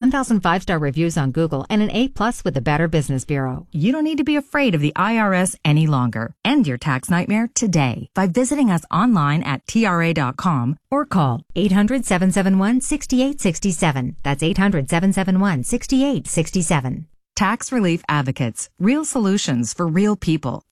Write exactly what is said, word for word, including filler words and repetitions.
one thousand five-star reviews on Google, and an A plus with the Better Business Bureau. You don't need to be afraid of the I R S any longer. End your tax nightmare today by visiting us online at T R A dot com or call eight hundred, seven seven one, six eight six seven. That's eight hundred, seven seven one, six eight six seven. Tax Relief Advocates. Real solutions for real people.